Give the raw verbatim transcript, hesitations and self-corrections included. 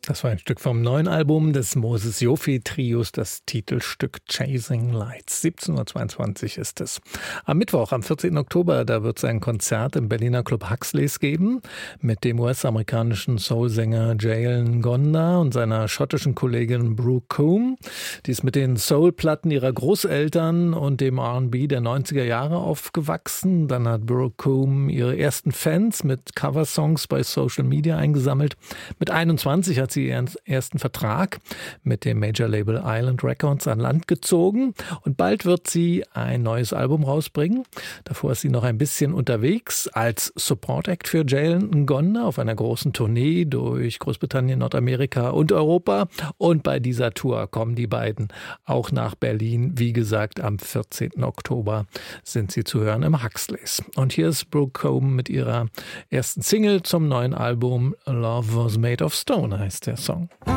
Das war ein Stück vom neuen Album des Moses Jofi Trios, das Titelstück Chasing Lights. siebzehn Uhr zweiundzwanzig ist es. Am Mittwoch, am vierzehnten Oktober, da wird es ein Konzert im Berliner Club Huxleys geben mit dem U S-amerikanischen Soulsänger Jalen Ngonda und seiner schottischen Kollegin Brooke Coombe. Die ist mit den Soul-Platten ihrer Großeltern und dem R und B der neunziger Jahre aufgewachsen. Dann hat Brooke Coombe ihre ersten Fans mit Coversongs bei Social Media eingesammelt. Mit einundzwanzig hat sie ihren ersten Vertrag mit dem Major-Label Island Records an Land gezogen und bald wird sie ein neues Album rausbringen. Davor ist sie noch ein bisschen unterwegs als Support-Act für Jalen Ngonda auf einer großen Tournee durch Großbritannien, Nordamerika und Europa. Und bei dieser Tour kommen die beiden auch nach Berlin. Wie gesagt, am vierzehnten Oktober sind sie zu hören im Huxleys. Und hier ist Brooke Coombe mit ihrer ersten Single zum neuen Album Love Was Made of Stone heißt der Song.